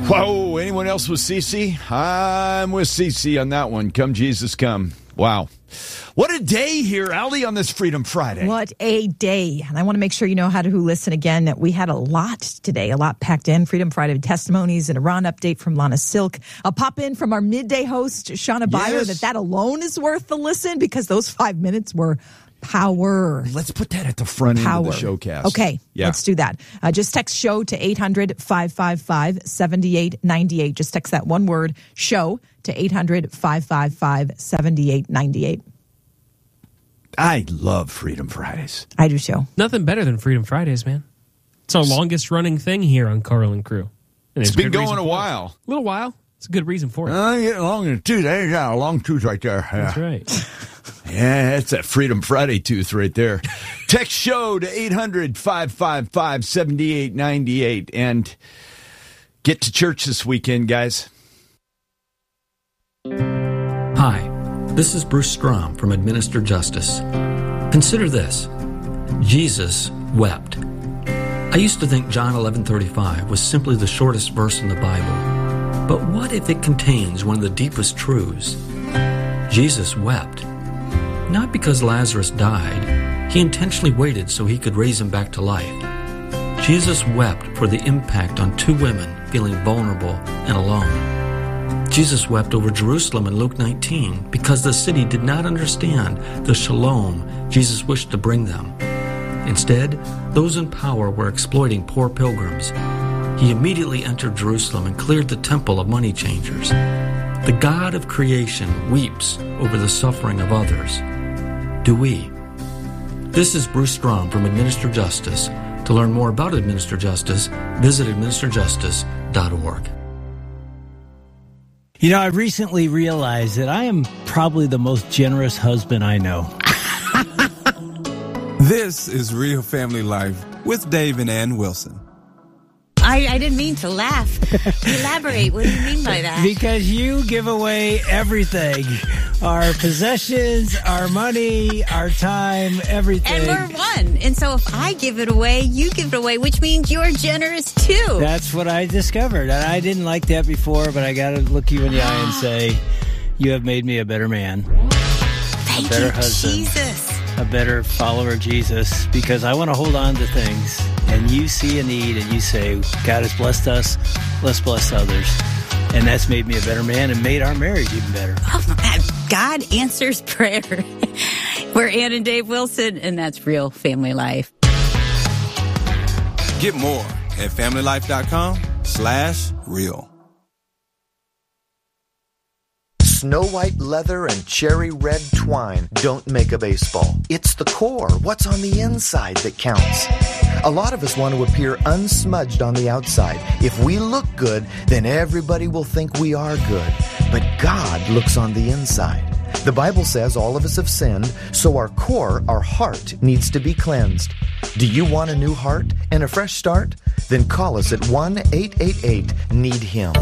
Whoa, anyone else with CC? I'm with CC on that one. Come, Jesus, come. Wow. What a day here, Allie, on this Freedom Friday. What a day. And I want to make sure you know how to listen again. That we had a lot today, a lot packed in. Freedom Friday testimonies, an Iran update from Lana Silk. A pop-in from our midday host, Shauna Byer, that alone is worth the listen because those 5 minutes were power. Let's put that at the front end of the showcast. Okay, let's do that. Just text SHOW to 800-555-7898. Just text that one word, SHOW, to 800-555-7898. I love Freedom Fridays. I do too. Nothing better than Freedom Fridays, man. It's our longest running thing here on Carl and Crew. And it's been going a while. A little while. It's a good reason for it. I get along in a tooth. I got a long tooth right there. That's right. Yeah, that's that Freedom Friday tooth right there. Text SHOW to 800-555-7898 and get to church this weekend, guys. Hi, this is Bruce Strom from Administer Justice. Consider this. Jesus wept. I used to think John 11:35 was simply the shortest verse in the Bible. But what if it contains one of the deepest truths? Jesus wept. Not because Lazarus died. He intentionally waited so he could raise him back to life. Jesus wept for the impact on two women feeling vulnerable and alone. Jesus wept over Jerusalem in Luke 19 because the city did not understand the shalom Jesus wished to bring them. Instead, those in power were exploiting poor pilgrims. He immediately entered Jerusalem and cleared the temple of money changers. The God of creation weeps over the suffering of others. Do we? This is Bruce Strom from Administer Justice. To learn more about Administer Justice, visit administerjustice.org. You know, I recently realized that I am probably the most generous husband I know. This is Real Family Life with Dave and Ann Wilson. I didn't mean to laugh. Elaborate. What do you mean by that? Because you give away everything. Our possessions, our money, our time, everything. And we're one. And so if I give it away, you give it away, which means you're generous too. That's what I discovered. And I didn't like that before, but I got to look you in the eye and say, you have made me a better man. Thank a better you, husband. Jesus. A better follower of Jesus, because I want to hold on to things, and you see a need and you say, God has blessed us, let's bless others. And that's made me a better man and made our marriage even better. Oh, God answers prayer. We're Ann and Dave Wilson, and that's Real Family Life. Get more at familylife.com/real. Snow white leather and cherry red twine don't make a baseball. It's the core, what's on the inside, that counts. A lot of us want to appear unsmudged on the outside. If we look good, then everybody will think we are good. But God looks on the inside. The Bible says all of us have sinned, so our core, our heart, needs to be cleansed. Do you want a new heart and a fresh start? Then call us at 1-888-NEED-HIM.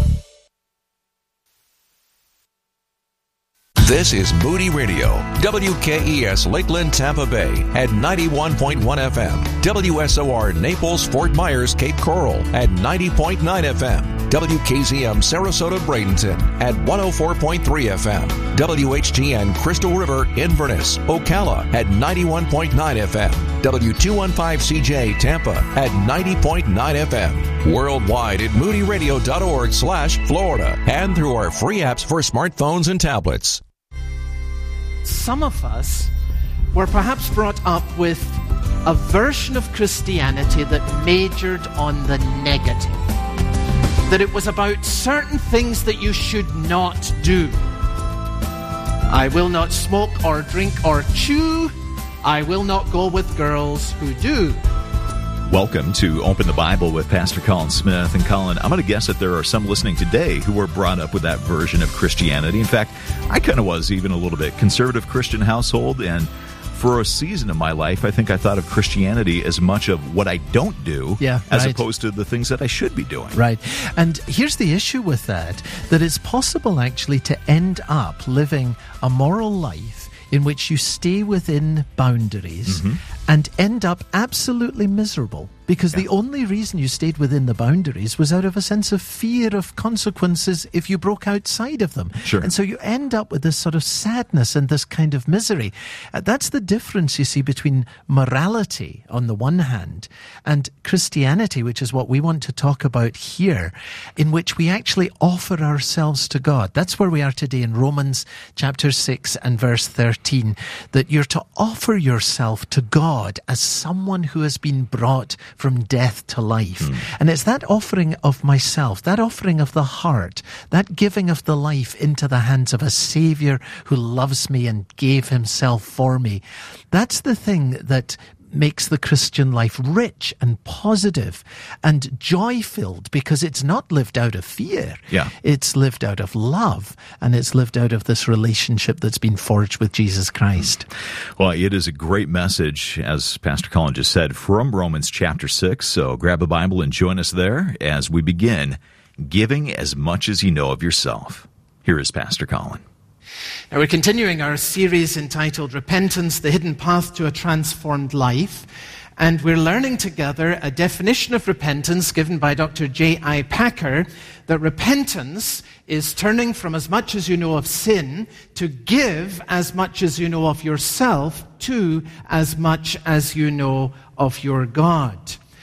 This is Moody Radio, WKES Lakeland, Tampa Bay at 91.1 FM, WSOR Naples, Fort Myers, Cape Coral at 90.9 FM, WKZM Sarasota, Bradenton at 104.3 FM, WHTN Crystal River, Inverness, Ocala at 91.9 FM, W215CJ Tampa at 90.9 FM, worldwide at moodyradio.org/Florida, and through our free apps for smartphones and tablets. Some of us were perhaps brought up with a version of Christianity that majored on the negative. That it was about certain things that you should not do. I will not smoke or drink or chew. I will not go with girls who do. Welcome to Open the Bible with Pastor Colin Smith. And Colin, I'm going to guess that there are some listening today who were brought up with that version of Christianity. In fact, I kind of was even a little bit conservative Christian household, and for a season of my life, I think I thought of Christianity as much of what I don't do as opposed to the things that I should be doing. Right. And here's the issue with that it's possible actually to end up living a moral life in which you stay within boundaries and end up absolutely miserable Because the only reason you stayed within the boundaries was out of a sense of fear of consequences if you broke outside of them. Sure. And so you end up with this sort of sadness and this kind of misery. That's the difference, you see, between morality on the one hand and Christianity, which is what we want to talk about here, in which we actually offer ourselves to God. That's where we are today in Romans chapter 6 and verse 13, that you're to offer yourself to God as someone who has been brought from death to life. And it's that offering of myself, that offering of the heart, that giving of the life into the hands of a Savior who loves me and gave himself for me. That's the thing that makes the Christian life rich and positive and joy-filled, because it's not lived out of fear. Yeah. It's lived out of love, and it's lived out of this relationship that's been forged with Jesus Christ. Well, it is a great message, as Pastor Colin just said, from Romans chapter 6. So grab a Bible and join us there as we begin giving as much as you know of yourself. Here is Pastor Colin. Now, we're continuing our series entitled Repentance, the Hidden Path to a Transformed Life. And we're learning together a definition of repentance given by Dr. J.I. Packer, that repentance is turning from as much as you know of sin to give as much as you know of yourself to as much as you know of your God.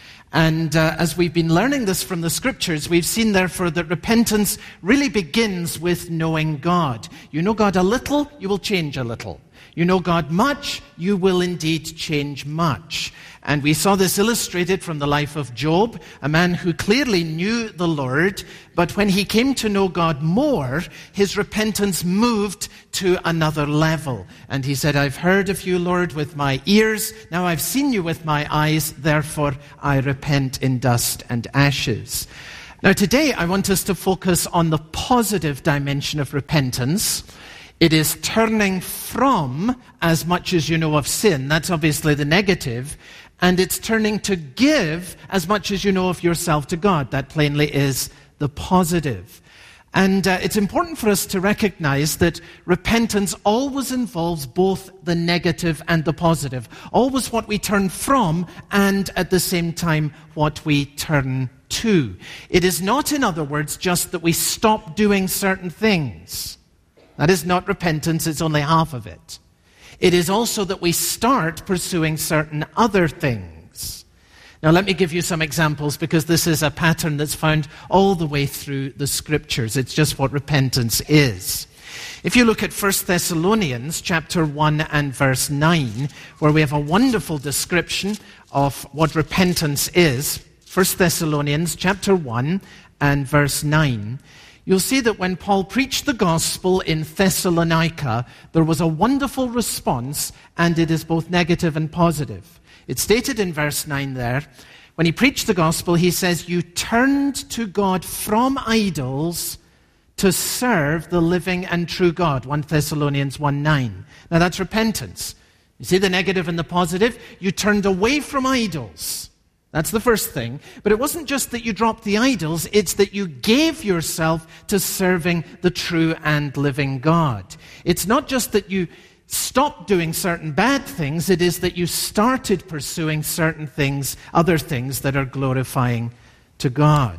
And as we've been learning this from the Scriptures, we've seen, therefore, that repentance really begins with knowing God. You know God a little, you will change a little. You know God much, you will indeed change much. And we saw this illustrated from the life of Job, a man who clearly knew the Lord, but when he came to know God more, his repentance moved to another level. And he said, I've heard of you, Lord, with my ears. Now I've seen you with my eyes. Therefore, I repent in dust and ashes. Now today, I want us to focus on the positive dimension of repentance. It is turning from as much as you know of sin. That's obviously the negative. And it's turning to give as much as you know of yourself to God. That plainly is the positive. And it's important for us to recognize that repentance always involves both the negative and the positive. Always what we turn from, and at the same time what we turn to. It is not, in other words, just that we stop doing certain things. That is not repentance, it's only half of it. It is also that we start pursuing certain other things. Now let me give you some examples, because this is a pattern that's found all the way through the Scriptures. It's just what repentance is. If you look at 1 Thessalonians chapter 1 and verse 9, where we have a wonderful description of what repentance is, 1 Thessalonians chapter 1 and verse 9, you'll see that when Paul preached the gospel in Thessalonica, there was a wonderful response, and it is both negative and positive. It's stated in verse 9 there, when he preached the gospel, he says, you turned to God from idols to serve the living and true God, 1 Thessalonians 1:9. Now that's repentance. You see the negative and the positive? You turned away from idols. That's the first thing. But it wasn't just that you dropped the idols, it's that you gave yourself to serving the true and living God. It's not just that you stopped doing certain bad things, it is that you started pursuing certain things, other things that are glorifying to God.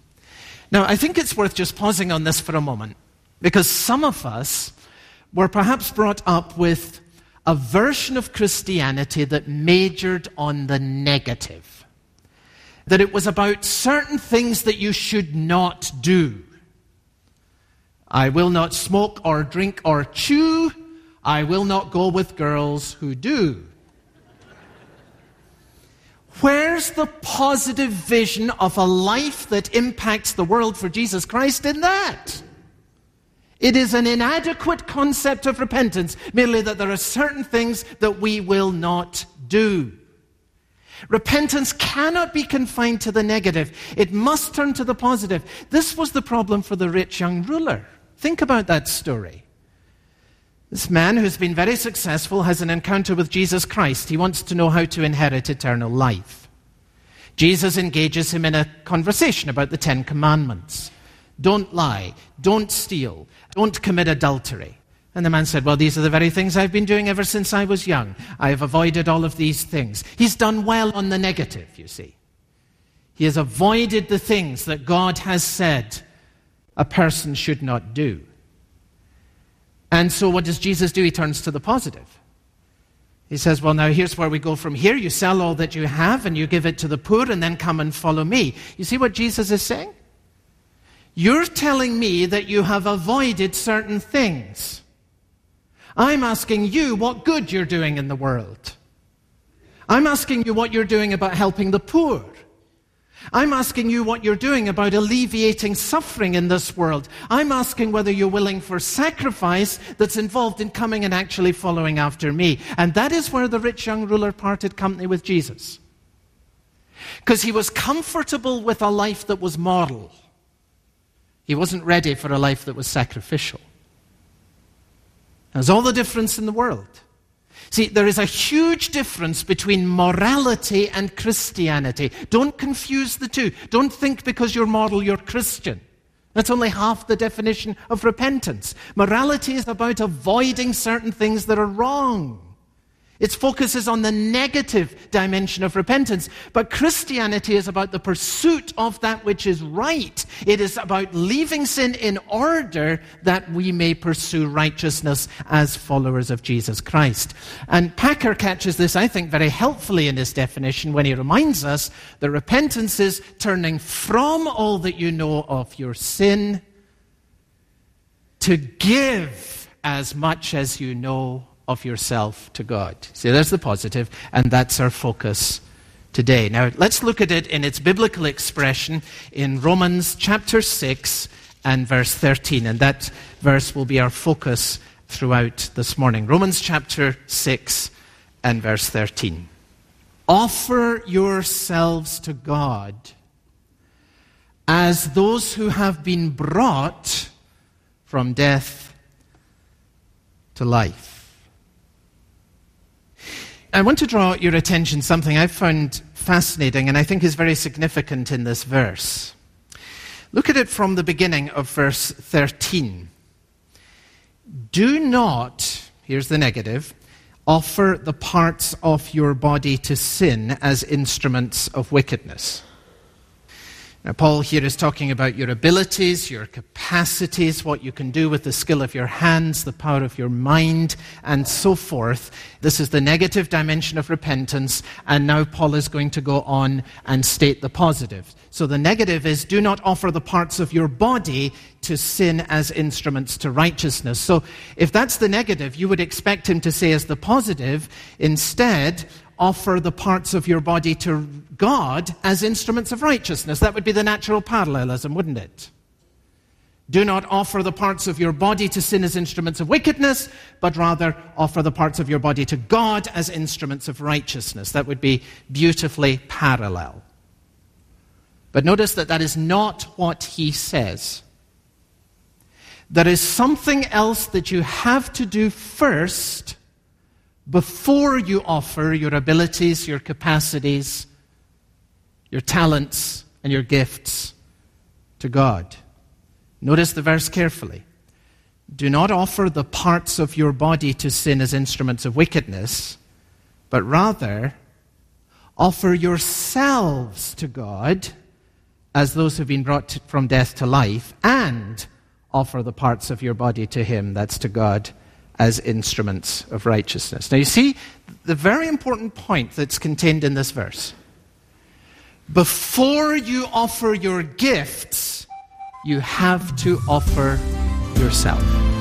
Now, I think it's worth just pausing on this for a moment, because some of us were perhaps brought up with a version of Christianity that majored on the negative. That it was about certain things that you should not do. I will not smoke or drink or chew. I will not go with girls who do. Where's the positive vision of a life that impacts the world for Jesus Christ in that? It is an inadequate concept of repentance, merely that there are certain things that we will not do. Repentance cannot be confined to the negative. It must turn to the positive. This was the problem for the rich young ruler. Think about that story. This man who's been very successful has an encounter with Jesus Christ. He wants to know how to inherit eternal life. Jesus engages him in a conversation about the 10 Commandments. Don't lie, don't steal, don't commit adultery. And the man said, well, these are the very things I've been doing ever since I was young. I have avoided all of these things. He's done well on the negative, you see. He has avoided the things that God has said a person should not do. And so what does Jesus do? He turns to the positive. He says, well, now here's where we go from here. You sell all that you have and you give it to the poor and then come and follow me. You see what Jesus is saying? You're telling me that you have avoided certain things. I'm asking you what good you're doing in the world. I'm asking you what you're doing about helping the poor. I'm asking you what you're doing about alleviating suffering in this world. I'm asking whether you're willing for sacrifice that's involved in coming and actually following after me. And that is where the rich young ruler parted company with Jesus. Because he was comfortable with a life that was moral. He wasn't ready for a life that was sacrificial. There's all the difference in the world. See, there is a huge difference between morality and Christianity. Don't confuse the two. Don't think because you're moral, you're Christian. That's only half the definition of repentance. Morality is about avoiding certain things that are wrong. Its focus is on the negative dimension of repentance. But Christianity is about the pursuit of that which is right. It is about leaving sin in order that we may pursue righteousness as followers of Jesus Christ. And Packer catches this, I think, very helpfully in his definition when he reminds us that repentance is turning from all that you know of your sin to give as much as you know of yourself to God. See, there's the positive, and that's our focus today. Now, let's look at it in its biblical expression in Romans chapter 6 and verse 13, and that verse will be our focus throughout this morning. Romans chapter 6 and verse 13. Offer yourselves to God as those who have been brought from death to life. I want to draw your attention to something I found fascinating and I think is very significant in this verse. Look at it from the beginning of verse 13. Do not, here's the negative, offer the parts of your body to sin as instruments of wickedness. Now, Paul here is talking about your abilities, your capacities, what you can do with the skill of your hands, the power of your mind, and so forth. This is the negative dimension of repentance, and now Paul is going to go on and state the positive. So the negative is, do not offer the parts of your body to sin as instruments to righteousness. So if that's the negative, you would expect him to say as the positive, instead, offer the parts of your body to God as instruments of righteousness. That would be the natural parallelism, wouldn't it? Do not offer the parts of your body to sin as instruments of wickedness, but rather offer the parts of your body to God as instruments of righteousness. That would be beautifully parallel. But notice that is not what he says. There is something else that you have to do first before you offer your abilities, your capacities, your talents, and your gifts to God. Notice the verse carefully. Do not offer the parts of your body to sin as instruments of wickedness, but rather offer yourselves to God as those who have been brought from death to life, and offer the parts of your body to Him, that's to God, as instruments of righteousness. Now you see the very important point that's contained in this verse. Before you offer your gifts, you have to offer yourself.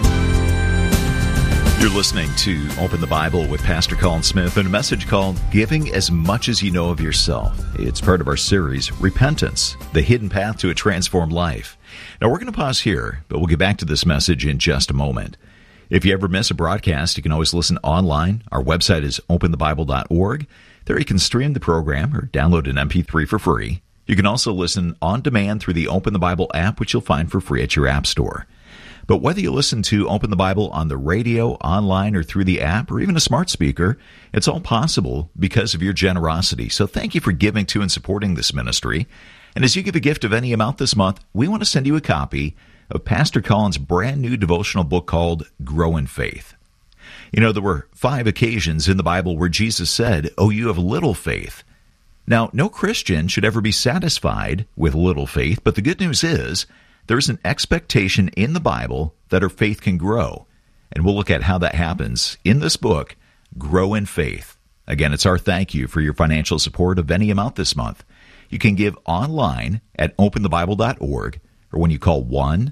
You're listening to Open the Bible with Pastor Colin Smith and a message called Giving as Much as You Know of Yourself. It's part of our series, Repentance, the Hidden Path to a Transformed Life. Now we're going to pause here, but we'll get back to this message in just a moment. If you ever miss a broadcast, you can always listen online. Our website is openthebible.org. There you can stream the program or download an MP3 for free. You can also listen on demand through the Open the Bible app, which you'll find for free at your app store. But whether you listen to Open the Bible on the radio, online, or through the app, or even a smart speaker, it's all possible because of your generosity. So thank you for giving to and supporting this ministry. And as you give a gift of any amount this month, we want to send you a copy of Pastor Colin's brand new devotional book called Grow in Faith. You know, there were 5 occasions in the Bible where Jesus said, "Oh, you have little faith." Now, no Christian should ever be satisfied with little faith, but the good news is there's an expectation in the Bible that our faith can grow. And we'll look at how that happens in this book, Grow in Faith. Again, it's our thank you for your financial support of any amount this month. You can give online at openthebible.org or when you call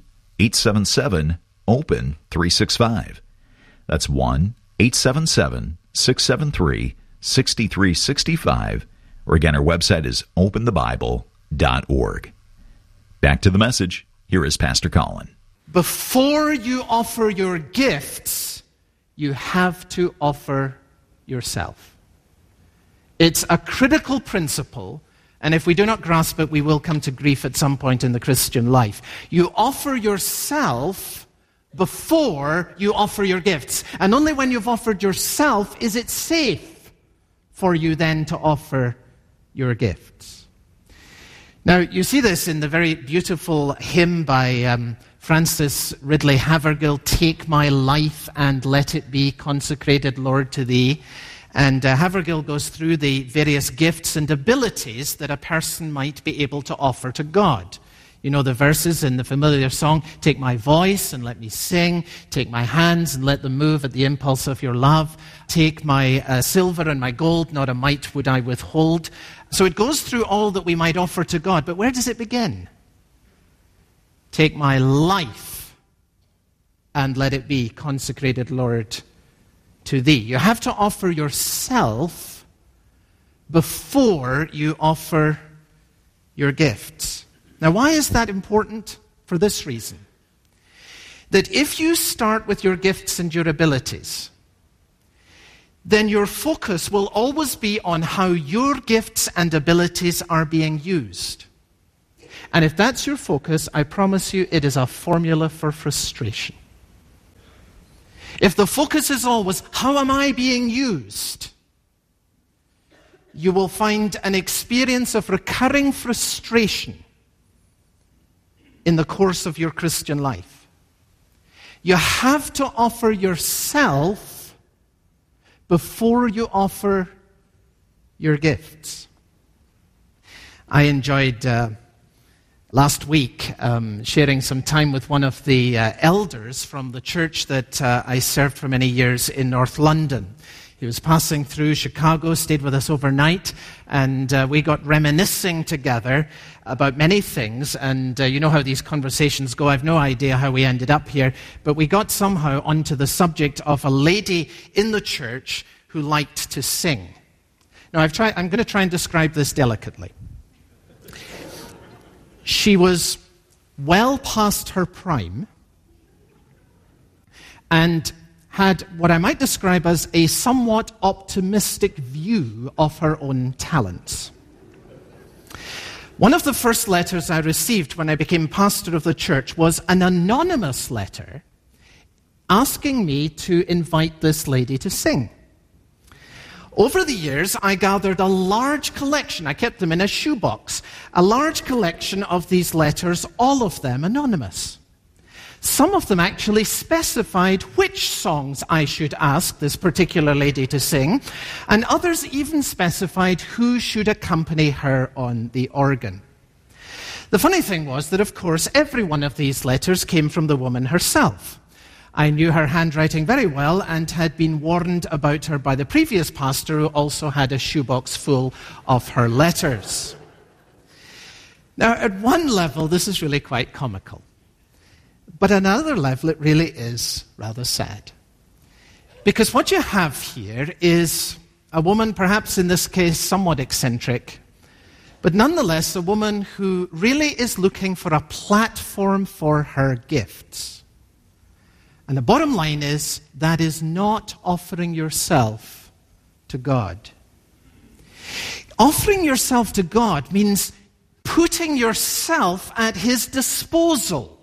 1-877-OPEN-365. That's 1-877-673-6365. Or again, our website is openthebible.org. Back to the message. Here is Pastor Colin. Before you offer your gifts, you have to offer yourself. It's a critical principle, and if we do not grasp it, we will come to grief at some point in the Christian life. You offer yourself before you offer your gifts. And only when you've offered yourself is it safe for you then to offer your gifts. Now, you see this in the very beautiful hymn by Francis Ridley Havergal, Take My Life and Let It Be Consecrated, Lord, to Thee. And Havergal goes through the various gifts and abilities that a person might be able to offer to God. You know the verses in the familiar song, take my voice and let me sing, take my hands and let them move at the impulse of your love, take my silver and my gold, not a mite would I withhold. So it goes through all that we might offer to God, but where does it begin? Take my life and let it be consecrated, Lord, to Thee. You have to offer yourself before you offer your gifts. Now, why is that important? For this reason. That if you start with your gifts and your abilities, then your focus will always be on how your gifts and abilities are being used. And if that's your focus, I promise you it is a formula for frustration. If the focus is always, how am I being used? You will find an experience of recurring frustration in the course of your Christian life. You have to offer yourself before you offer your gifts. I enjoyed last week sharing some time with one of the elders from the church that I served for many years in North London. He was passing through Chicago, stayed with us overnight, and we got reminiscing together about many things. And you know how these conversations go. I have no idea how we ended up here, but we got somehow onto the subject of a lady in the church who liked to sing. Now, I'm going to try and describe this delicately. She was well past her prime and had what I might describe as a somewhat optimistic view of her own talents. One of the first letters I received when I became pastor of the church was an anonymous letter asking me to invite this lady to sing. Over the years, I gathered a large collection, I kept them in a shoebox, a large collection of these letters, all of them anonymous. Some of them actually specified which songs I should ask this particular lady to sing, and others even specified who should accompany her on the organ. The funny thing was that, of course, every one of these letters came from the woman herself. I knew her handwriting very well and had been warned about her by the previous pastor, who also had a shoebox full of her letters. Now, at one level, this is really quite comical. But at another level, it really is rather sad. Because what you have here is a woman, perhaps in this case somewhat eccentric, but nonetheless a woman who really is looking for a platform for her gifts. And the bottom line is, that is not offering yourself to God. Offering yourself to God means putting yourself at His disposal.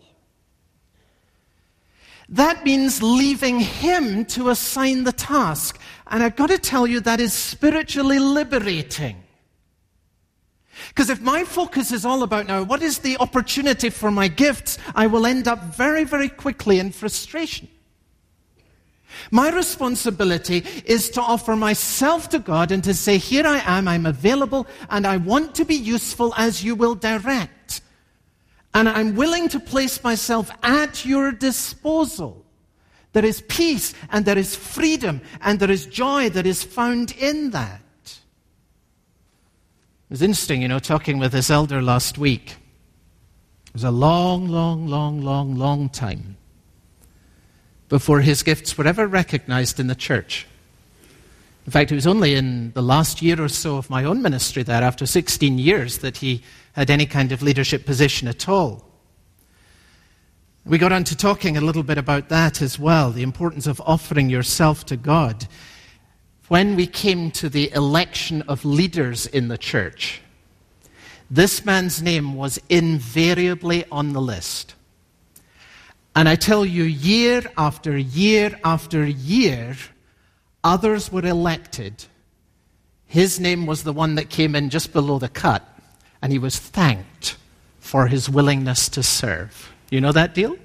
That means leaving Him to assign the task. And I've got to tell you, that is spiritually liberating. Because if my focus is all about now, what is the opportunity for my gifts, I will end up very, very quickly in frustration. My responsibility is to offer myself to God and to say, here I am, I'm available, and I want to be useful as you will direct. And I'm willing to place myself at your disposal. There is peace, and there is freedom, and there is joy that is found in that. It was interesting, talking with this elder last week. It was a long time before his gifts were ever recognized in the church. In fact, it was only in the last year or so of my own ministry there, after 16 years, that he had any kind of leadership position at all. We got on to talking a little bit about that as well, the importance of offering yourself to God. When we came to the election of leaders in the church, this man's name was invariably on the list. And I tell you, year after year after year, others were elected. His name was the one that came in just below the cut, and he was thanked for his willingness to serve. You know that deal?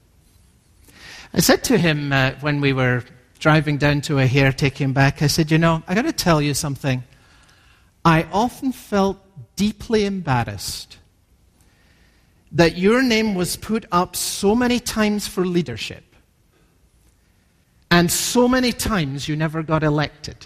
I said to him when we were driving down to Ahare, taking him back, I said, I got to tell you something. I often felt deeply embarrassed that your name was put up so many times for leadership, and so many times you never got elected.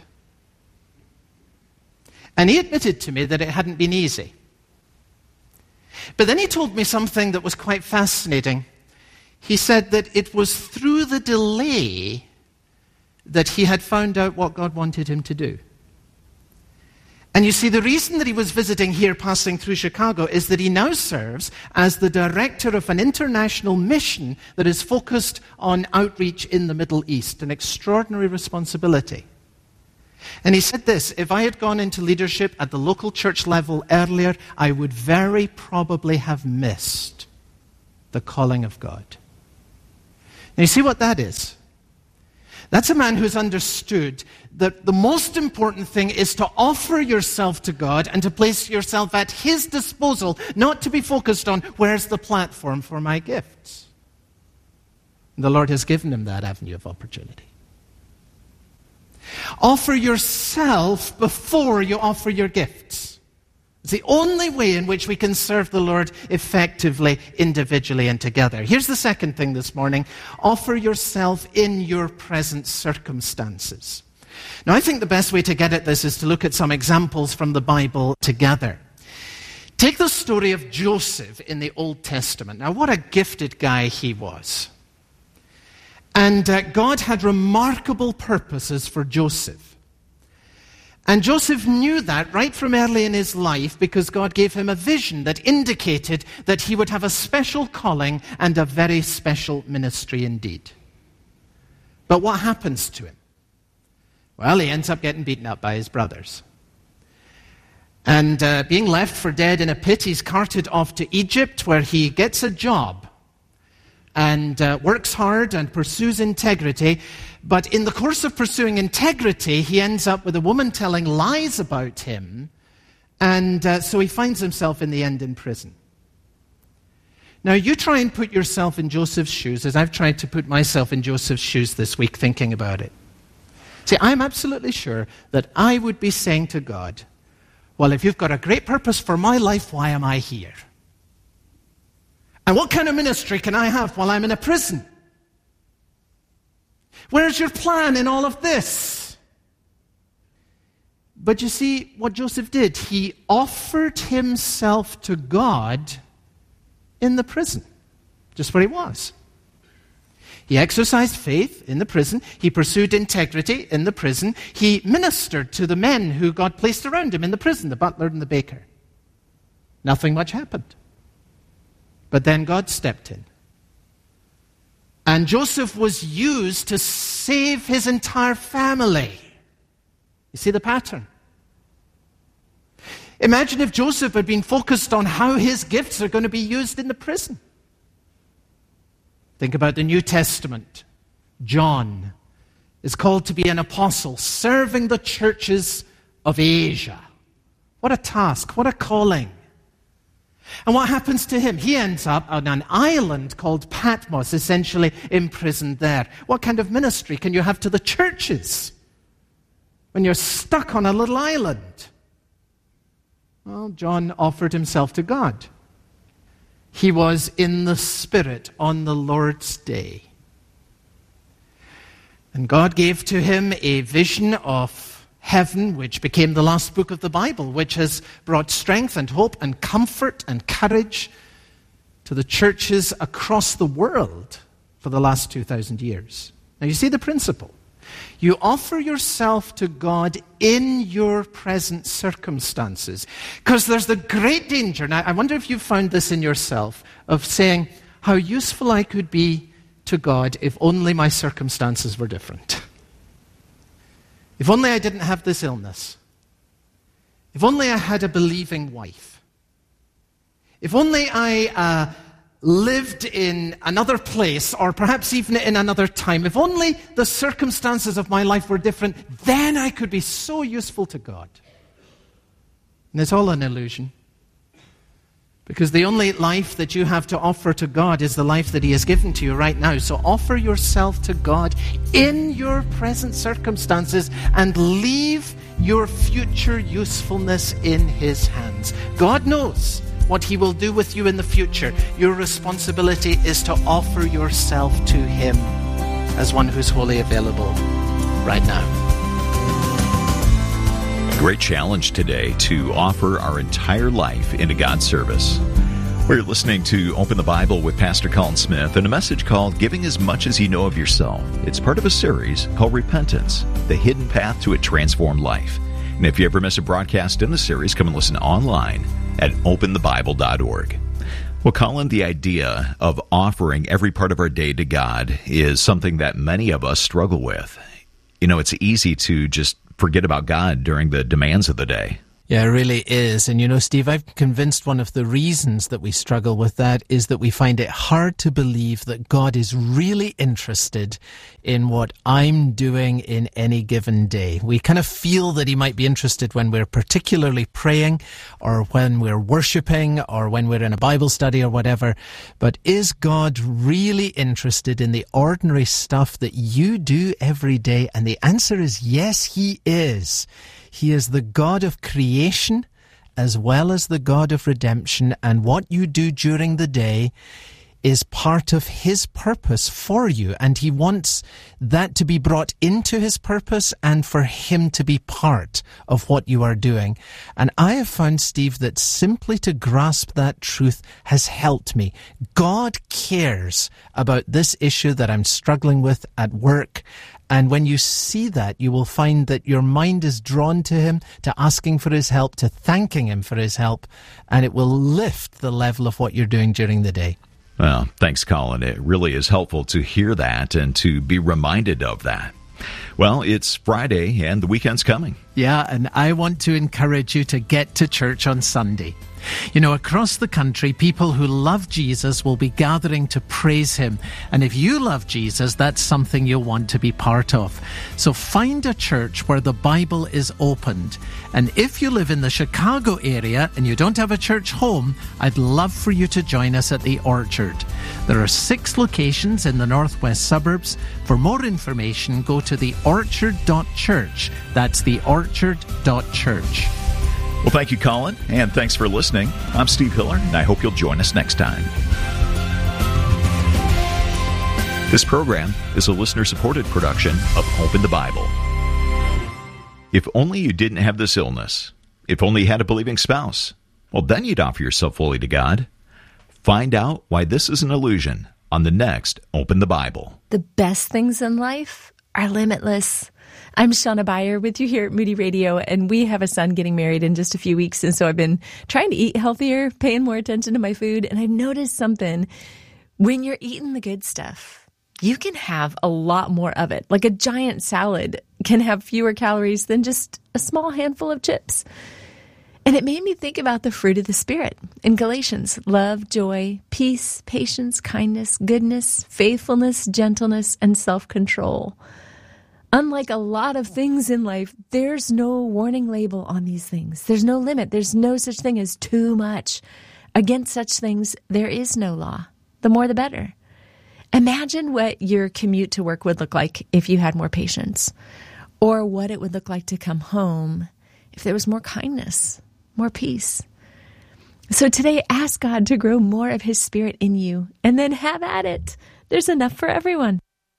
And he admitted to me that it hadn't been easy. But then he told me something that was quite fascinating. He said that it was through the delay that he had found out what God wanted him to do. And you see, the reason that he was visiting here, passing through Chicago, is that he now serves as the director of an international mission that is focused on outreach in the Middle East, an extraordinary responsibility. And he said this, if I had gone into leadership at the local church level earlier, I would very probably have missed the calling of God. Now you see what that is? That's a man who's understood that the most important thing is to offer yourself to God and to place yourself at His disposal, not to be focused on where's the platform for my gifts. The Lord has given him that avenue of opportunity. Offer yourself before you offer your gifts. It's the only way in which we can serve the Lord effectively, individually, and together. Here's the second thing this morning. Offer yourself in your present circumstances. Now, I think the best way to get at this is to look at some examples from the Bible together. Take the story of Joseph in the Old Testament. Now, what a gifted guy he was. And God had remarkable purposes for Joseph. And Joseph knew that right from early in his life because God gave him a vision that indicated that he would have a special calling and a very special ministry indeed. But what happens to him? Well, he ends up getting beaten up by his brothers. And being left for dead in a pit, he's carted off to Egypt where he gets a job and works hard and pursues integrity. But in the course of pursuing integrity, he ends up with a woman telling lies about him. And so he finds himself in the end in prison. Now, you try and put yourself in Joseph's shoes, as I've tried to put myself in Joseph's shoes this week thinking about it. See, I'm absolutely sure that I would be saying to God, well, if you've got a great purpose for my life, why am I here? And what kind of ministry can I have while I'm in a prison? Where's your plan in all of this? But you see what Joseph did. He offered himself to God in the prison, just where he was. He exercised faith in the prison. He pursued integrity in the prison. He ministered to the men who God placed around him in the prison, the butler and the baker. Nothing much happened. But then God stepped in. And Joseph was used to save his entire family. You see the pattern? Imagine if Joseph had been focused on how his gifts are going to be used in the prison. Think about the New Testament. John is called to be an apostle, serving the churches of Asia. What a task, what a calling. And what happens to him? He ends up on an island called Patmos, essentially imprisoned there. What kind of ministry can you have to the churches when you're stuck on a little island? Well, John offered himself to God. He was in the Spirit on the Lord's day. And God gave to him a vision of heaven, which became the last book of the Bible, which has brought strength and hope and comfort and courage to the churches across the world for the last 2,000 years. Now you see the principle. You offer yourself to God in your present circumstances. Because there's the great danger, now I wonder if you've found this in yourself, of saying, how useful I could be to God if only my circumstances were different. If only I didn't have this illness. If only I had a believing wife. If only I lived in another place, or perhaps even in another time. If only the circumstances of my life were different, then I could be so useful to God. And it's all an illusion. Because the only life that you have to offer to God is the life that He has given to you right now. So offer yourself to God in your present circumstances and leave your future usefulness in His hands. God knows what He will do with you in the future. Your responsibility is to offer yourself to Him as one who's wholly available right now. Great challenge today to offer our entire life into God's service. We're listening to Open the Bible with Pastor Colin Smith and a message called Giving as Much as You Know of Yourself. It's part of a series called Repentance, the hidden path to a transformed life. And if you ever miss a broadcast in the series, come and listen online at openthebible.org. Well, Colin, the idea of offering every part of our day to God is something that many of us struggle with. You know, it's easy to just forget about God during the demands of the day. Yeah, it really is. And you know, Steve, I'm convinced one of the reasons that we struggle with that is that we find it hard to believe that God is really interested in what I'm doing in any given day. We kind of feel that He might be interested when we're particularly praying or when we're worshiping or when we're in a Bible study or whatever. But is God really interested in the ordinary stuff that you do every day? And the answer is yes, He is. He is the God of creation as well as the God of redemption, and what you do during the day is part of His purpose for you, and He wants that to be brought into His purpose and for Him to be part of what you are doing. And I have found, Steve, that simply to grasp that truth has helped me. God cares about this issue that I'm struggling with at work. And when you see that, you will find that your mind is drawn to Him, to asking for His help, to thanking Him for His help, and it will lift the level of what you're doing during the day. Well, thanks, Colin. It really is helpful to hear that and to be reminded of that. Well, it's Friday and the weekend's coming. Yeah, and I want to encourage you to get to church on Sunday. You know, across the country, people who love Jesus will be gathering to praise Him. And if you love Jesus, that's something you'll want to be part of. So find a church where the Bible is opened. And if you live in the Chicago area and you don't have a church home, I'd love for you to join us at the Orchard. There are 6 locations in the northwest suburbs. For more information, go to theorchard.church. That's theorchard.church. Well, thank you, Colin, and thanks for listening. I'm Steve Hiller, and I hope you'll join us next time. This program is a listener-supported production of Open the Bible. If only you didn't have this illness, if only you had a believing spouse, well, then you'd offer yourself fully to God. Find out why this is an illusion on the next Open the Bible. The best things in life are limitless. I'm Shauna Beyer with you here at Moody Radio, and we have a son getting married in just a few weeks, and so I've been trying to eat healthier, paying more attention to my food, and I've noticed something. When you're eating the good stuff, you can have a lot more of it. Like a giant salad can have fewer calories than just a small handful of chips. And it made me think about the fruit of the Spirit in Galatians: love, joy, peace, patience, kindness, goodness, faithfulness, gentleness, and self-control. Unlike a lot of things in life, there's no warning label on these things. There's no limit. There's no such thing as too much. Against such things, there is no law. The more, the better. Imagine what your commute to work would look like if you had more patience, or what it would look like to come home if there was more kindness, more peace. So today, ask God to grow more of His Spirit in you, and then have at it. There's enough for everyone.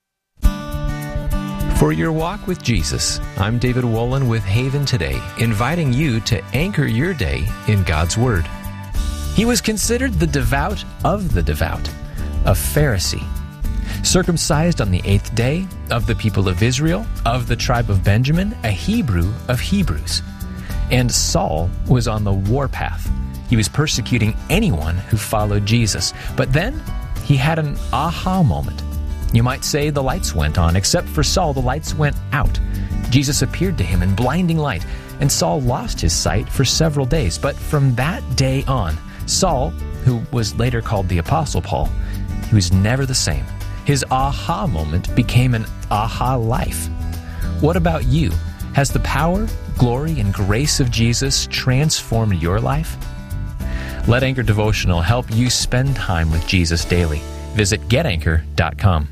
For your walk with Jesus, I'm David Wolin with Haven Today, inviting you to anchor your day in God's Word. He was considered the devout of the devout, a Pharisee, circumcised on the 8th day, of the people of Israel, of the tribe of Benjamin, a Hebrew of Hebrews. And Saul was on the warpath. He was persecuting anyone who followed Jesus. But then he had an aha moment. You might say the lights went on, except for Saul, the lights went out. Jesus appeared to him in blinding light, and Saul lost his sight for several days. But from that day on, Saul, who was later called the Apostle Paul, he was never the same. His aha moment became an aha life. What about you? Has the power, glory, and grace of Jesus transformed your life? Let Anchor Devotional help you spend time with Jesus daily. Visit getanchor.com.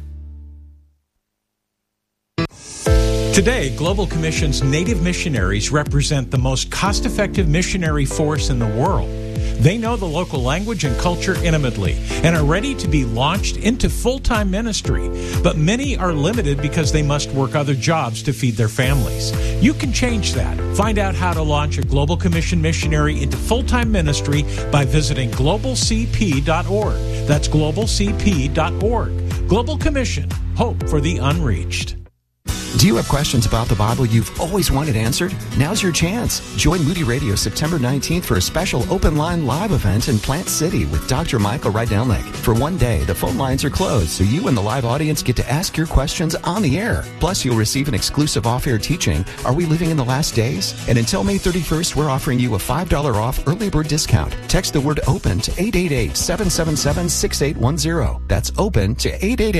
Today, Global Commission's Native missionaries represent the most cost-effective missionary force in the world. They know the local language and culture intimately and are ready to be launched into full-time ministry. But many are limited because they must work other jobs to feed their families. You can change that. Find out how to launch a Global Commission missionary into full-time ministry by visiting globalcp.org. That's globalcp.org. Global Commission, hope for the unreached. Do you have questions about the Bible you've always wanted answered? Now's your chance. Join Moody Radio September 19th for a special open line live event in Plant City with Dr. Michael Rydelnik. For one day, the phone lines are closed, so you and the live audience get to ask your questions on the air. Plus, you'll receive an exclusive off-air teaching, Are We Living in the Last Days? And until May 31st, we're offering you a $5 off early bird discount. Text the word OPEN to 888-777-6810. That's OPEN to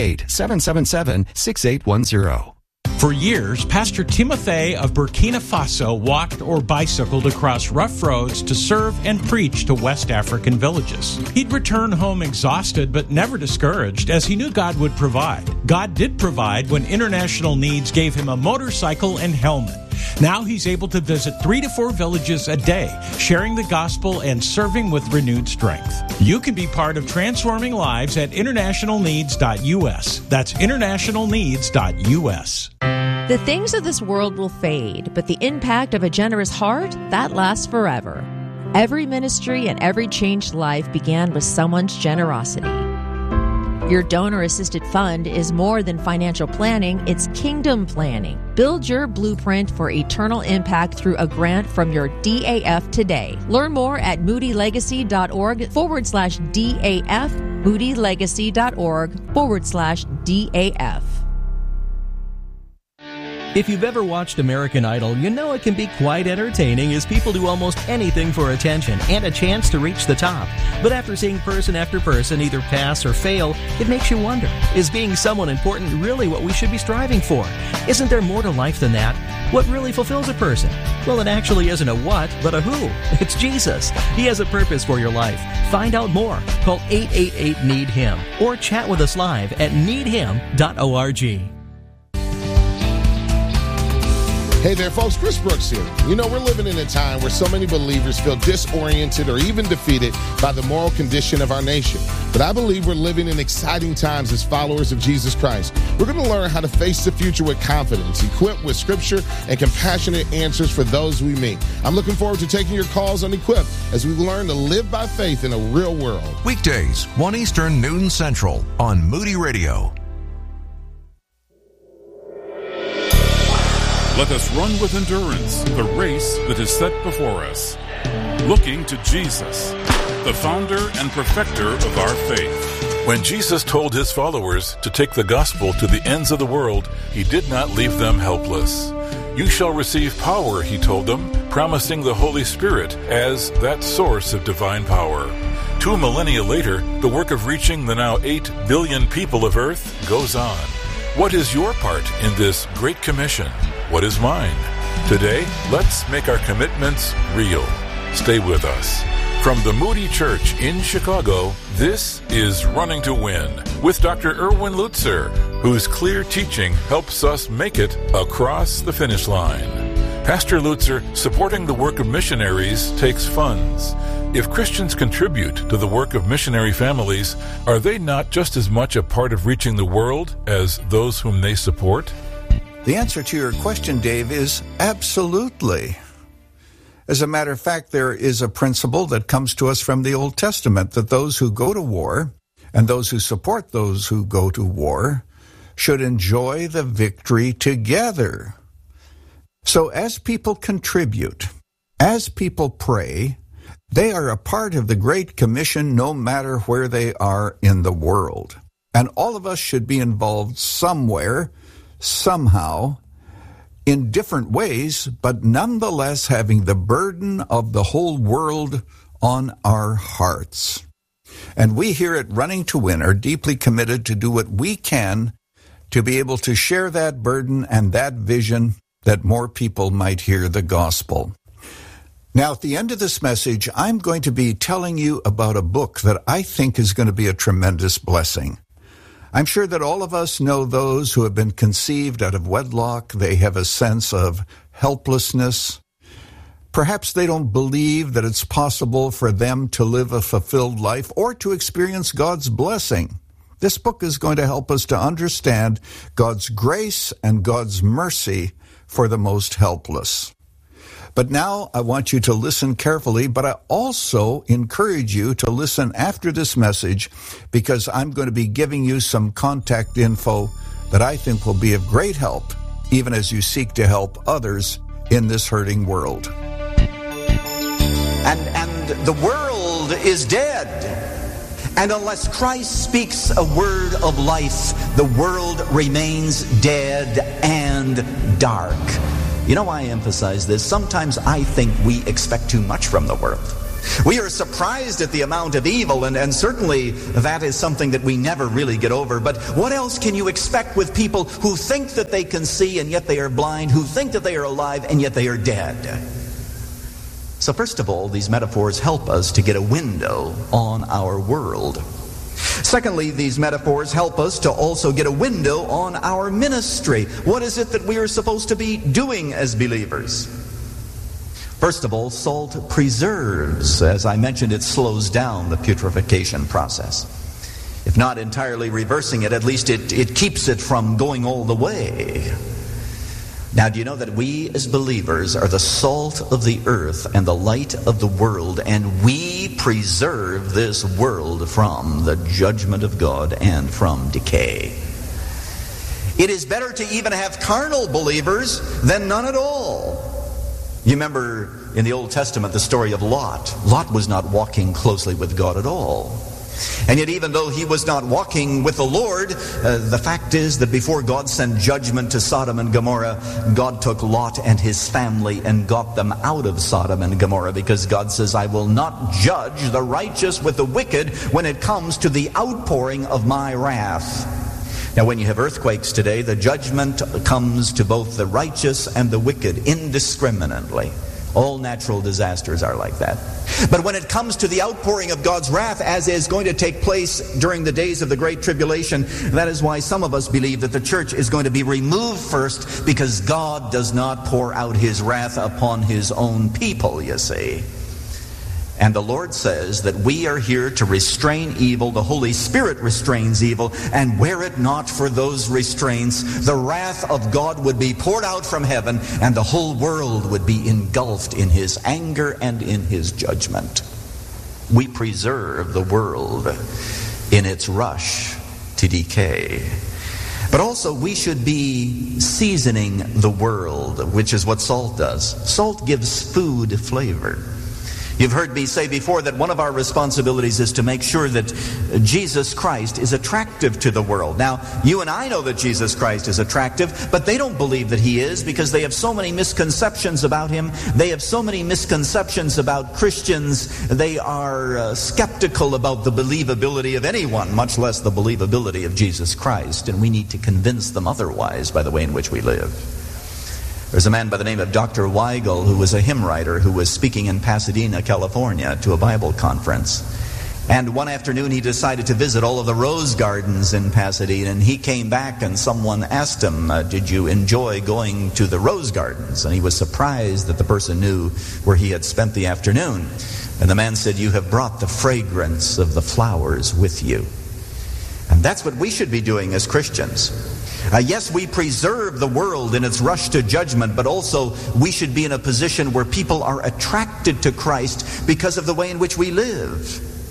888-777-6810. For years, Pastor Timothy of Burkina Faso walked or bicycled across rough roads to serve and preach to West African villages. He'd return home exhausted but never discouraged, as he knew God would provide. God did provide when International Needs gave him a motorcycle and helmet. Now he's able to visit 3 to 4 villages a day, sharing the gospel and serving with renewed strength. You can be part of transforming lives at internationalneeds.us. That's internationalneeds.us. The things of this world will fade, but the impact of a generous heart, that lasts forever. Every ministry and every changed life began with someone's generosity. Your donor-assisted fund is more than financial planning, it's kingdom planning. Build your blueprint for eternal impact through a grant from your DAF today. Learn more at moodylegacy.org/DAF, moodylegacy.org/DAF. If you've ever watched American Idol, you know it can be quite entertaining as people do almost anything for attention and a chance to reach the top. But after seeing person after person either pass or fail, it makes you wonder, is being someone important really what we should be striving for? Isn't there more to life than that? What really fulfills a person? Well, it actually isn't a what, but a who. It's Jesus. He has a purpose for your life. Find out more. Call 888-NEED-HIM or chat with us live at needhim.org. Hey there, folks. Chris Brooks here. You know, we're living in a time where so many believers feel disoriented or even defeated by the moral condition of our nation. But I believe we're living in exciting times as followers of Jesus Christ. We're going to learn how to face the future with confidence, equipped with scripture and compassionate answers for those we meet. I'm looking forward to taking your calls on Equipped as we learn to live by faith in a real world. Weekdays, 1 Eastern, noon Central on Moody Radio. Let us run with endurance the race that is set before us, looking to Jesus, the founder and perfecter of our faith. When Jesus told his followers to take the gospel to the ends of the world, he did not leave them helpless. You shall receive power, he told them, promising the Holy Spirit as that source of divine power. 2 millennia later, the work of reaching the now 8 billion people of Earth goes on. What is your part in this great commission? What is mine? Today, let's make our commitments real. Stay with us. From the Moody Church in Chicago, this is Running to Win with Dr. Erwin Lutzer, whose clear teaching helps us make it across the finish line. Pastor Lutzer, supporting the work of missionaries takes funds. If Christians contribute to the work of missionary families, are they not just as much a part of reaching the world as those whom they support? The answer to your question, Dave, is absolutely. As a matter of fact, there is a principle that comes to us from the Old Testament that those who go to war and those who support those who go to war should enjoy the victory together. So as people contribute, as people pray, they are a part of the Great Commission no matter where they are in the world. And all of us should be involved somewhere, somehow, in different ways, but nonetheless having the burden of the whole world on our hearts. And we here at Running to Win are deeply committed to do what we can to be able to share that burden and that vision that more people might hear the gospel. Now, at the end of this message, I'm going to be telling you about a book that I think is going to be a tremendous blessing. I'm sure that all of us know those who have been conceived out of wedlock. They have a sense of helplessness. Perhaps they don't believe that it's possible for them to live a fulfilled life or to experience God's blessing. This book is going to help us to understand God's grace and God's mercy for the most helpless. But now I want you to listen carefully, but I also encourage you to listen after this message because I'm going to be giving you some contact info that I think will be of great help, even as you seek to help others in this hurting world. And the world is dead. And unless Christ speaks a word of life, the world remains dead and dark. You know why I emphasize this? Sometimes I think we expect too much from the world. We are surprised at the amount of evil, and certainly that is something that we never really get over. But what else can you expect with people who think that they can see and yet they are blind, who think that they are alive and yet they are dead? So first of all, these metaphors help us to get a window on our world. Secondly, these metaphors help us to also get a window on our ministry. What is it that we are supposed to be doing as believers? First of all, salt preserves. As I mentioned, it slows down the putrefaction process. If not entirely reversing it, at least it keeps it from going all the way. Now, do you know that we as believers are the salt of the earth and the light of the world, and we preserve this world from the judgment of God and from decay? It is better to even have carnal believers than none at all. You remember in the Old Testament the story of Lot. Lot was not walking closely with God at all. And yet even though he was not walking with the Lord, the fact is that before God sent judgment to Sodom and Gomorrah, God took Lot and his family and got them out of Sodom and Gomorrah, because God says, I will not judge the righteous with the wicked when it comes to the outpouring of my wrath. Now when you have earthquakes today, the judgment comes to both the righteous and the wicked indiscriminately. All natural disasters are like that. But when it comes to the outpouring of God's wrath, as is going to take place during the days of the Great Tribulation, that is why some of us believe that the church is going to be removed first, because God does not pour out his wrath upon his own people, you see. And the Lord says that we are here to restrain evil. The Holy Spirit restrains evil. And were it not for those restraints, the wrath of God would be poured out from heaven, and the whole world would be engulfed in his anger and in his judgment. We preserve the world in its rush to decay. But also we should be seasoning the world, which is what salt does. Salt gives food flavor. You've heard me say before that one of our responsibilities is to make sure that Jesus Christ is attractive to the world. Now, you and I know that Jesus Christ is attractive, but they don't believe that he is, because they have so many misconceptions about him. They have so many misconceptions about Christians. They are skeptical about the believability of anyone, much less the believability of Jesus Christ. And we need to convince them otherwise by the way in which we live. There's a man by the name of Dr. Weigel who was a hymn writer who was speaking in Pasadena, California to a Bible conference. And one afternoon he decided to visit all of the rose gardens in Pasadena, and he came back and someone asked him, did you enjoy going to the rose gardens? And he was surprised that the person knew where he had spent the afternoon. And the man said, you have brought the fragrance of the flowers with you. And that's what we should be doing as Christians. Yes, we preserve the world in its rush to judgment, but also we should be in a position where people are attracted to Christ because of the way in which we live.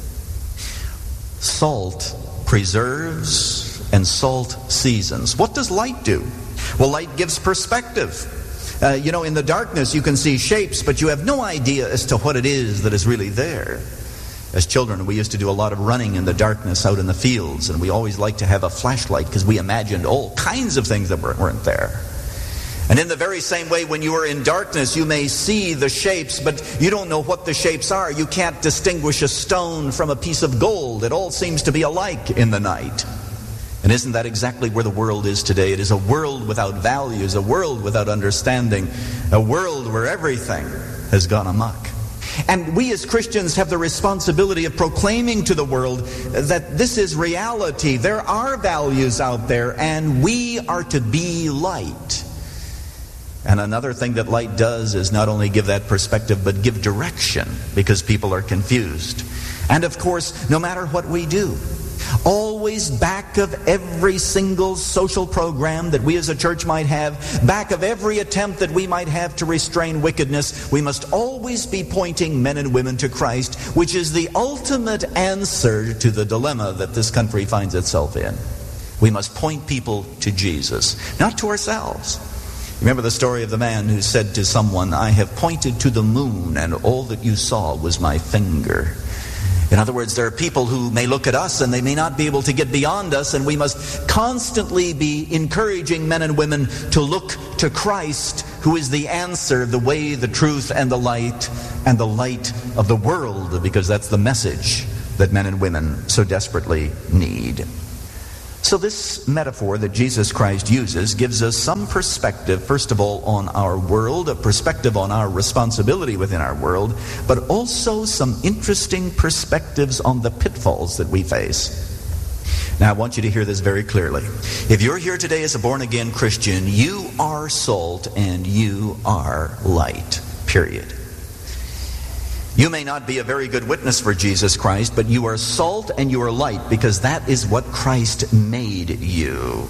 Salt preserves and salt seasons. What does light do? Well, light gives perspective. In the darkness you can see shapes, but you have no idea as to what it is that is really there. As children, we used to do a lot of running in the darkness out in the fields, and we always liked to have a flashlight because we imagined all kinds of things that weren't there. And in the very same way, when you are in darkness, you may see the shapes, but you don't know what the shapes are. You can't distinguish a stone from a piece of gold. It all seems to be alike in the night. And isn't that exactly where the world is today? It is a world without values, a world without understanding, a world where everything has gone amok. And we as Christians have the responsibility of proclaiming to the world that this is reality. There are values out there, and we are to be light. And another thing that light does is not only give that perspective, but give direction, because people are confused. And of course, no matter what we do, always back of every single social program that we as a church might have, back of every attempt that we might have to restrain wickedness, we must always be pointing men and women to Christ, which is the ultimate answer to the dilemma that this country finds itself in. We must point people to Jesus, not to ourselves. Remember the story of the man who said to someone, I have pointed to the moon, and all that you saw was my finger. In other words, there are people who may look at us and they may not be able to get beyond us, and we must constantly be encouraging men and women to look to Christ, who is the answer, the way, the truth, and the light of the world, because that's the message that men and women so desperately need. So this metaphor that Jesus Christ uses gives us some perspective, first of all, on our world, a perspective on our responsibility within our world, but also some interesting perspectives on the pitfalls that we face. Now, I want you to hear this very clearly. If you're here today as a born-again Christian, you are salt and you are light, period. You may not be a very good witness for Jesus Christ, but you are salt and you are light, because that is what Christ made you.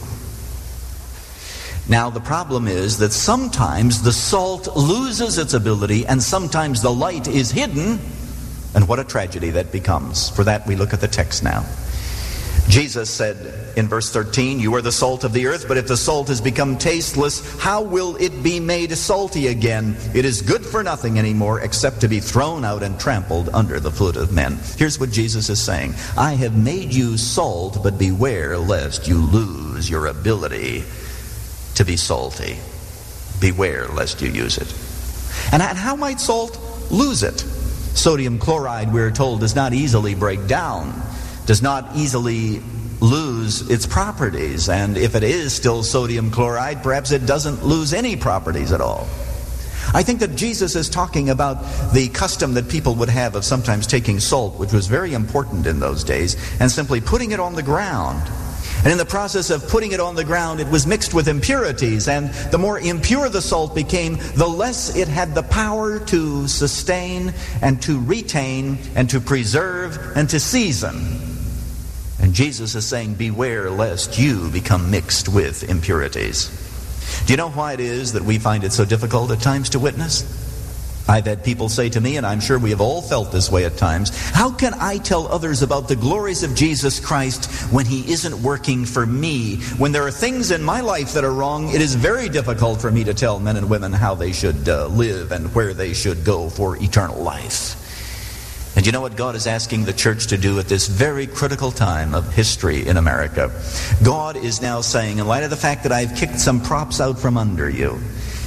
Now, the problem is that sometimes the salt loses its ability and sometimes the light is hidden, and what a tragedy that becomes. For that, we look at the text now. Jesus said in verse 13, you are the salt of the earth, but if the salt has become tasteless, how will it be made salty again? It is good for nothing anymore except to be thrown out and trampled under the foot of men. Here's what Jesus is saying. I have made you salt, but beware lest you lose your ability to be salty. Beware lest you use it. And how might salt lose it? Sodium chloride, we're told, does not easily break down, does not easily lose its properties. And if it is still sodium chloride, perhaps it doesn't lose any properties at all. I think that Jesus is talking about the custom that people would have of sometimes taking salt, which was very important in those days, and simply putting it on the ground. And in the process of putting it on the ground, it was mixed with impurities. And the more impure the salt became, the less it had the power to sustain and to retain and to preserve and to season. And Jesus is saying, beware lest you become mixed with impurities. Do you know why it is that we find it so difficult at times to witness? I've had people say to me, and I'm sure we have all felt this way at times, how can I tell others about the glories of Jesus Christ when He isn't working for me? When there are things in my life that are wrong, it is very difficult for me to tell men and women how they should live and where they should go for eternal life. And you know what God is asking the church to do at this very critical time of history in America? God is now saying, in light of the fact that I've kicked some props out from under you,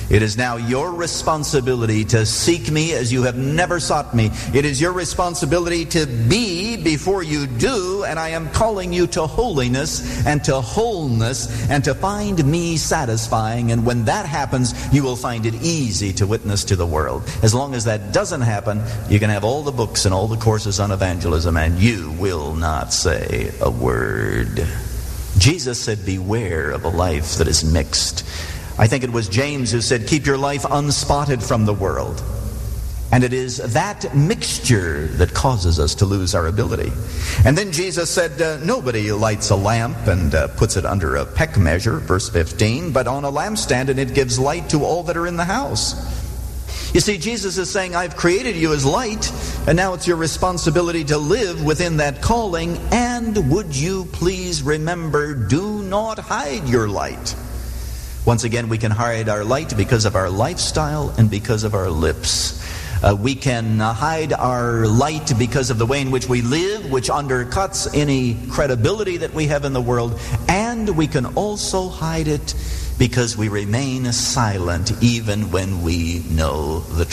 It is now your responsibility to seek me as you have never sought me. It is your responsibility to be before you do, and I am calling you to holiness and to wholeness and to find me satisfying. And when that happens, you will find it easy to witness to the world. As long as that doesn't happen, you can have all the books and all the courses on evangelism, and you will not say a word. Jesus said, beware of a life that is mixed. I think it was James who said, keep your life unspotted from the world. And it is that mixture that causes us to lose our ability. And then Jesus said, nobody lights a lamp and puts it under a peck measure, verse 15, but on a lampstand, and it gives light to all that are in the house. You see, Jesus is saying, I've created you as light, and now it's your responsibility to live within that calling. And would you please remember, do not hide your light. Once again, we can hide our light because of our lifestyle and because of our lips. We can hide our light because of the way in which we live, which undercuts any credibility that we have in the world. And we can also hide it because we remain silent even when we know the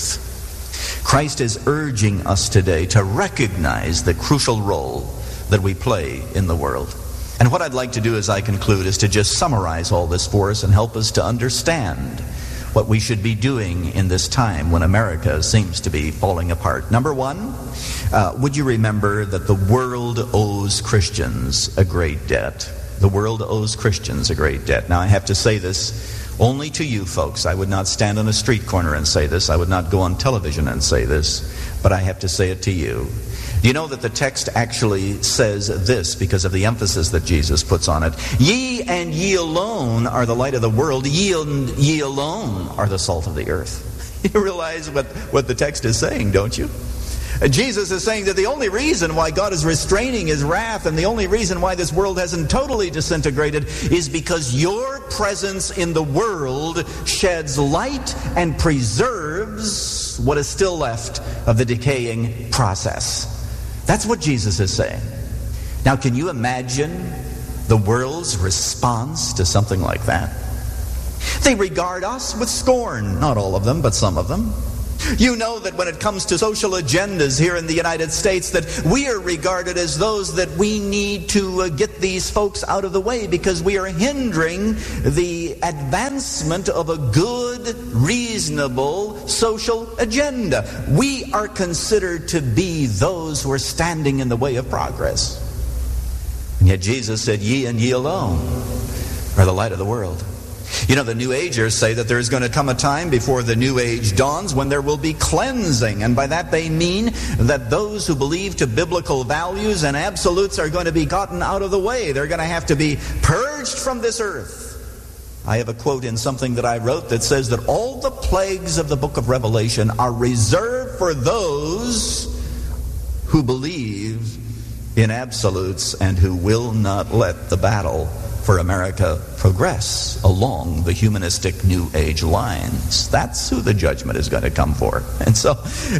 truth. Christ is urging us today to recognize the crucial role that we play in the world. And what I'd like to do as I conclude is to just summarize all this for us and help us to understand what we should be doing in this time when America seems to be falling apart. Number one, would you remember that the world owes Christians a great debt? The world owes Christians a great debt. Now, I have to say this only to you folks. I would not stand on a street corner and say this. I would not go on television and say this. But I have to say it to you. Do you know that the text actually says this because of the emphasis that Jesus puts on it? Ye and ye alone are the light of the world. Ye and ye alone are the salt of the earth. You realize what the text is saying, don't you? Jesus is saying that the only reason why God is restraining his wrath and the only reason why this world hasn't totally disintegrated is because your presence in the world sheds light and preserves what is still left of the decaying process. That's what Jesus is saying. Now, can you imagine the world's response to something like that? They regard us with scorn. Not all of them, but some of them. You know that when it comes to social agendas here in the United States, that we are regarded as those that we need to get these folks out of the way because we are hindering the advancement of a good, reasonable social agenda. We are considered to be those who are standing in the way of progress. And yet Jesus said, ye and ye alone are the light of the world. You know, the New Agers say that there's going to come a time before the New Age dawns when there will be cleansing. And by that they mean that those who believe to biblical values and absolutes are going to be gotten out of the way. They're going to have to be purged from this earth. I have a quote in something that I wrote that says that all the plagues of the book of Revelation are reserved for those who believe in absolutes and who will not let the battle for America progress along the humanistic New Age lines. That's who the judgment is going to come for. And so,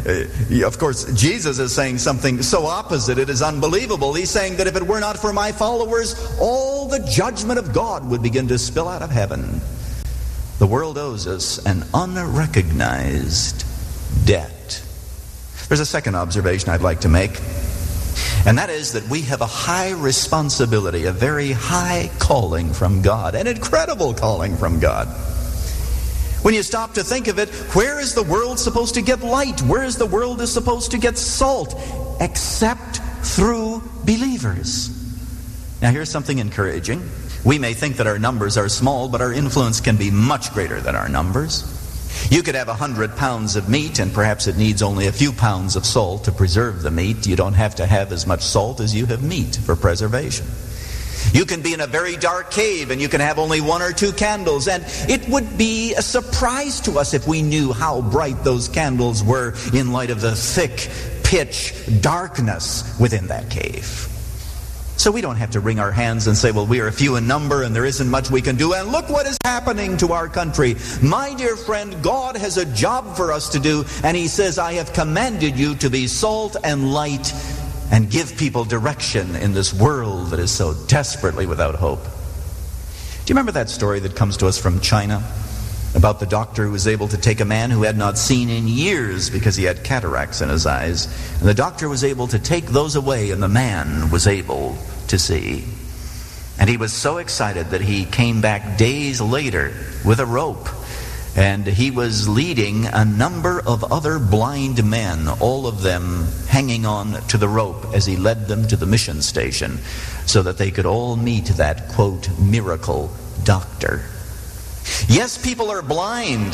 of course, Jesus is saying something so opposite, it is unbelievable. He's saying that if it were not for my followers, all the judgment of God would begin to spill out of heaven. The world owes us an unrecognized debt. There's a second observation I'd like to make. And that is that we have a high responsibility, a very high calling from God, an incredible calling from God. When you stop to think of it, where is the world supposed to get light? Where is the world supposed to get salt? Except through believers. Now here's something encouraging. We may think that our numbers are small, but our influence can be much greater than our numbers. You could have 100 pounds of meat, and perhaps it needs only a few pounds of salt to preserve the meat. You don't have to have as much salt as you have meat for preservation. You can be in a very dark cave, and you can have only 1 or 2 candles, and it would be a surprise to us if we knew how bright those candles were in light of the thick pitch darkness within that cave. So we don't have to wring our hands and say, well, we are few in number and there isn't much we can do. And look what is happening to our country. My dear friend, God has a job for us to do. And he says, I have commanded you to be salt and light and give people direction in this world that is so desperately without hope. Do you remember that story that comes to us from China? about the doctor who was able to take a man who had not seen in years because he had cataracts in his eyes. And the doctor was able to take those away, and the man was able to see. And he was so excited that he came back days later with a rope. And he was leading a number of other blind men, all of them hanging on to the rope as he led them to the mission station so that they could all meet that, quote, miracle doctor. Yes, people are blind.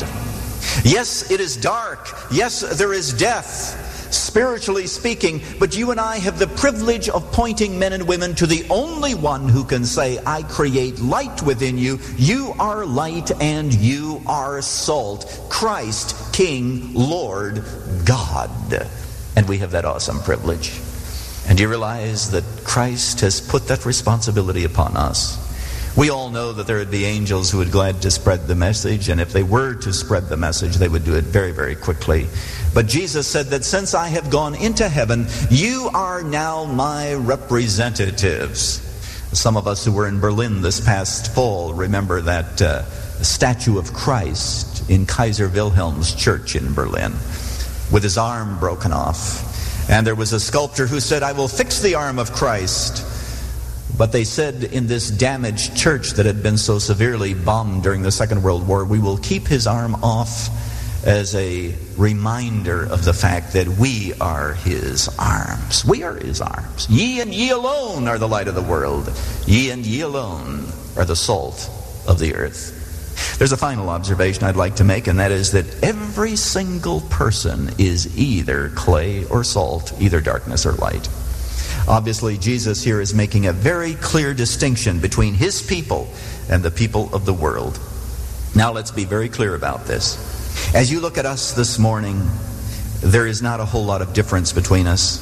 Yes, it is dark. Yes, there is death, spiritually speaking. But you and I have the privilege of pointing men and women to the only one who can say, I create light within you. You are light and you are salt. Christ, King, Lord, God. And we have that awesome privilege. And you realize that Christ has put that responsibility upon us. We all know that there would be angels who would be glad to spread the message, and if they were to spread the message, they would do it very, very quickly. But Jesus said that since I have gone into heaven, you are now my representatives. Some of us who were in Berlin this past fall remember that statue of Christ in Kaiser Wilhelm's church in Berlin with his arm broken off. And there was a sculptor who said, I will fix the arm of Christ. But they said in this damaged church that had been so severely bombed during the Second World War, we will keep his arm off as a reminder of the fact that we are his arms. We are his arms. Ye and ye alone are the light of the world. Ye and ye alone are the salt of the earth. There's a final observation I'd like to make, and that is that every single person is either clay or salt, either darkness or light. Obviously, Jesus here is making a very clear distinction between his people and the people of the world. Now let's be very clear about this. As you look at us this morning, there is not a whole lot of difference between us.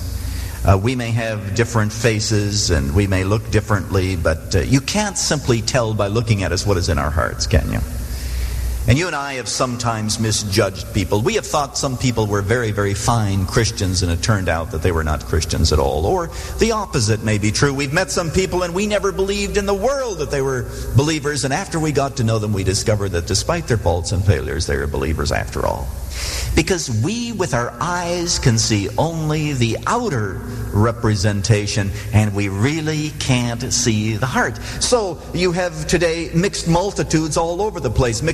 We may have different faces and we may look differently, but you can't simply tell by looking at us what is in our hearts, can you? And you and I have sometimes misjudged people. We have thought some people were very, very fine Christians, and it turned out that they were not Christians at all. Or the opposite may be true. We've met some people and we never believed in the world that they were believers, and after we got to know them, we discovered that despite their faults and failures, they were believers after all. Because we, with our eyes, can see only the outer representation, and we really can't see the heart. So you have today mixed multitudes all over the place.